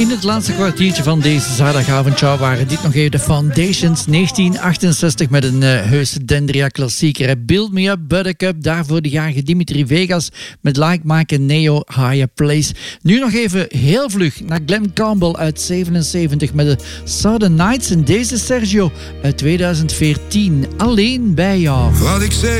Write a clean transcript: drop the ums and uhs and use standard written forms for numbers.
In het laatste kwartiertje van deze zaterdagavond waren dit nog even de Foundations 1968 met een heuse Dendria-klassieker. Build Me Up, Buttercup, daarvoor de jarige Dimitri Vegas met Like Mike en Neo, Higher Place. Nu nog even heel vlug naar Glen Campbell uit 77 met de Southern Nights en deze Sergio uit 2014. Alleen bij jou. Wat ik zeg